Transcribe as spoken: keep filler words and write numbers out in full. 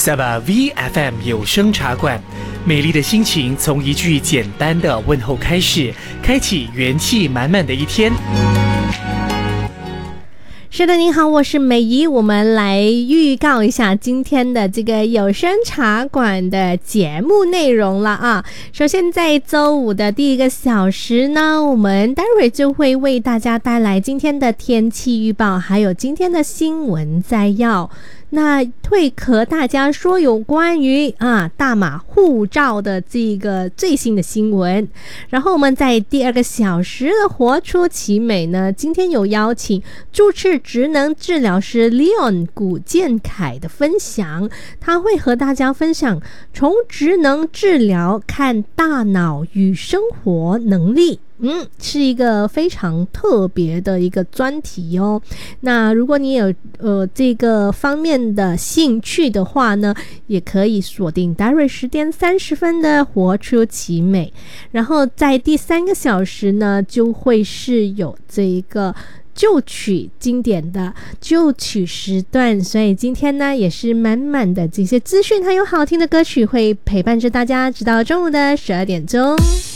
Sabah V F M 有声茶馆，美丽的心情从一句简单的问候开始，开启元气满满的一天。 是的，您好，我是美仪，我们来预告一下今天的这个有声茶馆的节目内容了啊。首先在周五的第一个小时呢，我们待会就会为大家带来今天的天气预报，还有今天的新闻摘要。那会和大家说有关于啊大马护照的这个最新的新闻。然后我们在第二个小时的活出奇美呢，今天有邀请注册职能治疗师 Leon 古建凯的分享，他会和大家分享从职能治疗看大脑与生活能力。嗯，是一个非常特别的一个专题哦。那如果你有呃这个方面的兴趣的话呢，也可以锁定待会十点三十分的活出奇美。然后在第三个小时呢，就会是有这个旧曲经典的旧曲时段，所以今天呢也是满满的这些资讯还有好听的歌曲会陪伴着大家直到中午的十二点钟。